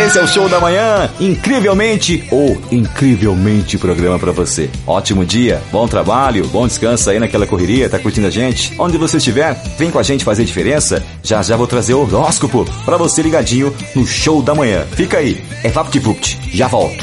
Esse é o Show da Manhã, incrivelmente programa pra você. Ótimo dia, bom trabalho, bom descanso aí naquela correria, tá curtindo a gente? Onde você estiver, vem com a gente fazer diferença. Já vou trazer o horóscopo pra você ligadinho no Show da Manhã. Fica aí, é VaptVupt, já volto.